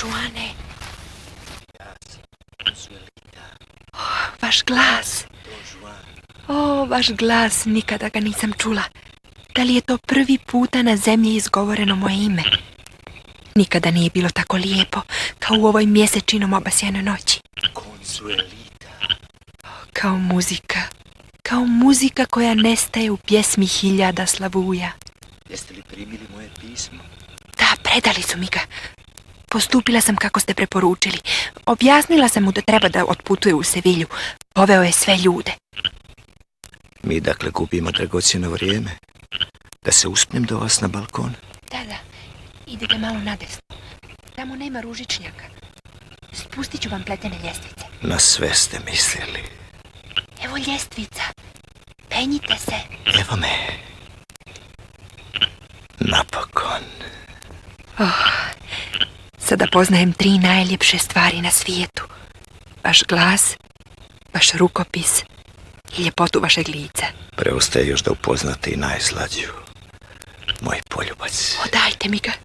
Juane. Vaš glas. Vaš glas, nikada ga nisam čula. Da li je to prvi puta na zemlji izgovoreno moje ime? Nikada nije bilo tako lijepo kao u ovoj mjesečinom obasjanoj noći. Kao muzika koja nestaje u pjesmi hiljada slavuja. Jeste li primili moje pismo? Da, predali su mi ga. Postupila sam kako ste preporučili. Objasnila sam mu da treba da otputuje u Sevilju. Poveo je sve ljude. Mi dakle gubimo dragocjeno vrijeme. Da se uspnem do vas na balkon? Da. Idete malo nadesno. Tamo nema ružičnjaka. Spustit ću vam pletene ljestvice. Na sve ste mislili. Evo ljestvica. Penjite se. Evo me. Napokon. Sada poznajem 3 najljepše stvari na svijetu. Vaš glas, vaš rukopis i ljepotu vašeg lica. Preostaje još da upoznate i najslađu. Moj poljubac. Dajte mi ga.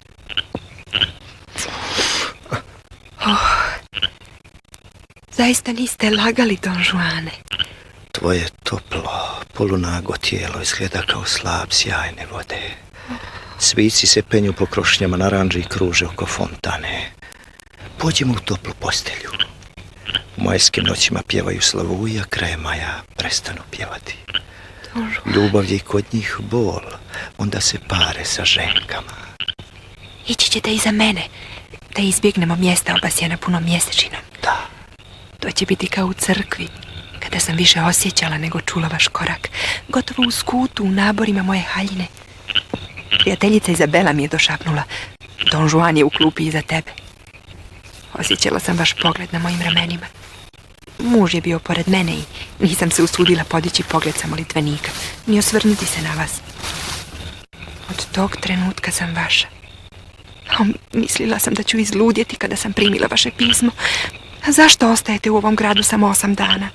Zaista niste lagali, Don Juane. Tvoje toplo, polunago tijelo izgleda kao slab sjajne vode. Svici se penju po krošnjama naranđe i kruže oko fontane. Pođimo u toplu postelju. U majskim noćima pjevaju slavuja, krajem maja prestanu pjevati. Ljubav je i kod njih bol, onda se pare sa ženkama. Ići ćete iza mene, da izbjegnemo mjesta obasjana punom mjesečinom. Da. To će biti kao u crkvi, kada sam više osjećala nego čula vaš korak. Gotovo u skutu, u naborima moje haljine. Prijateljica Izabela mi je došapnula. Don Juan je u klupi iza tebe. Osjećala sam vaš pogled na mojim ramenima. Muž je bio pored mene i nisam se usudila podići pogled sa molitvenika, ni osvrnuti se na vas. Od tog trenutka sam vaša. Mislila sam da ću izludjeti kada sam primila vaše pismo. A zašto ostajete u ovom gradu samo 8 dana?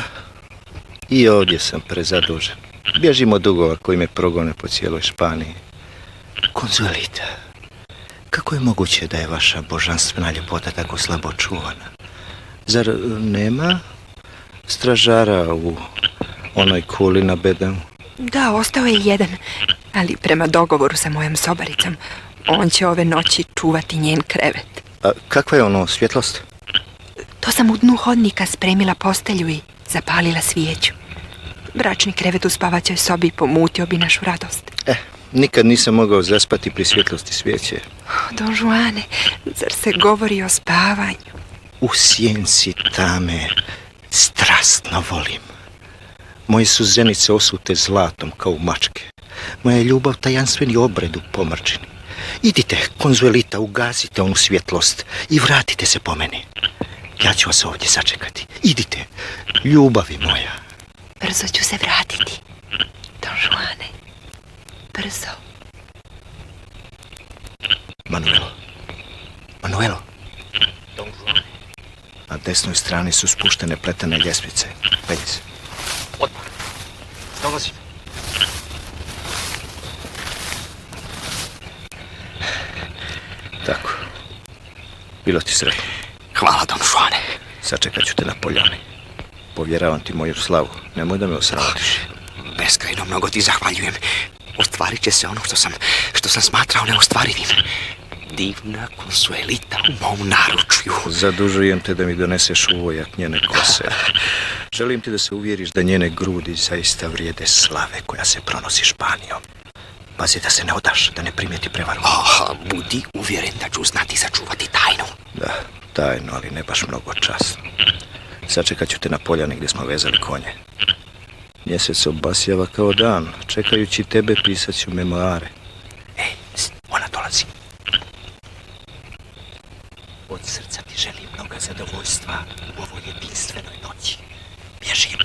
I ovdje sam prezadužen. Bježim od dugova koji me progone po cijeloj Španiji. Consuelita, kako je moguće da je vaša božanstvena ljepota tako slabo čuvana? Zar nema stražara u onoj kuli na bedemu? Da, ostao je jedan, ali prema dogovoru sa mojom sobaricom, on će ove noći čuvati njen krevet. A kakva je ono svjetlost? To sam u dnu hodnika spremila postelju i zapalila svijeću. Bračni krevet u spavaćoj sobi pomutio bi našu radost. Nikad nisam mogao zaspati pri svjetlosti svijeće. Don Juane, zar se govori o spavanju? U sjenci tame strastno volim. Moje su zenice osute zlatom kao u mačke. Moja je ljubav tajanstveni obred u pomrčini. Idite, Consuelita, ugasite onu svjetlost i vratite se po meni. Ja ću vas ovdje sačekati. Idite, ljubavi moja. Brzo ću se vratiti, Don Juane. Brzo. Manuelo. Don Juan. Na desnoj strani su spuštene pletene ljestvice. Penji se. Odmah. Dolazim. Tako. Bilo ti sretno. Hvala, Don Juane. Sačekat ću te na poljani. Povjeravam ti moju slavu. Nemoj da me osramutiš. Beskrajno mnogo ti zahvaljujem. Ostvarit će se ono što sam smatrao neostvarivim. Divna Consuelita u mom naručju. Zadužujem te da mi doneseš uvojak njene kose. Želim ti da se uvjeriš da njene grudi zaista vrijede slave koja se pronosi Španijom. Pazi da se ne odaš, da ne primijeti prevaru. Budi uvjeren da ću znati sačuvati tajnu. Da, tajnu, ali ne baš mnogo časno. Sačekat ću te na poljani gdje smo vezali konje. Mjesec obasjava kao dan. Čekajući tebe pisat ću memoare. Ona dolazi. Od srca ti želim mnogo zadovoljstva u ovoj jedinstvenoj noći. Bježim.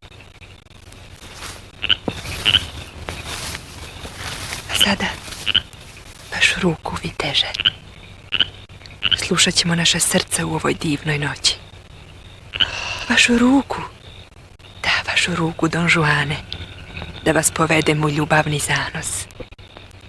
A sada, vašu ruku, viteže. Slušat ćemo naše srce u ovoj divnoj noći. Vašu ruku. Da, vašu ruku, Don Juane. Da vas povedem u ljubavni zanos.